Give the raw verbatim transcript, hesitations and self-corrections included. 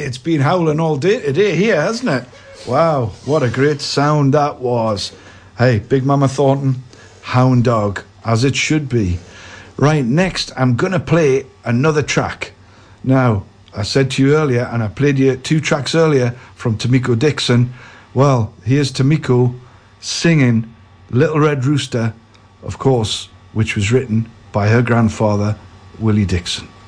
It's been howling all day today here, hasn't it? Wow, what a great sound that was. Hey, Big Mama Thornton, Hound Dog, as it should be. Right, next I'm going to play another track. Now, I said to you earlier, and I played you two tracks earlier from Tamiko Dixon. Well, here's Tamiko singing Little Red Rooster, of course, which was written by her grandfather, Willie Dixon.